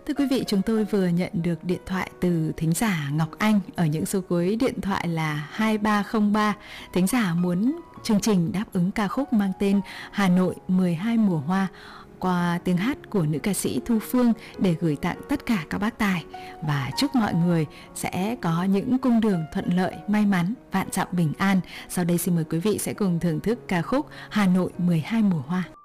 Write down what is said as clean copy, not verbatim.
Thưa quý vị, chúng tôi vừa nhận được điện thoại từ thính giả Ngọc Anh ở những số cuối điện thoại là 2303. Thính giả muốn chương trình đáp ứng ca khúc mang tên Hà Nội 12 mùa hoa qua tiếng hát của nữ ca sĩ Thu Phương để gửi tặng tất cả các bác tài, và chúc mọi người sẽ có những cung đường thuận lợi, may mắn, vạn dặm bình an. Sau đây xin mời quý vị sẽ cùng thưởng thức ca khúc Hà Nội 12 mùa hoa.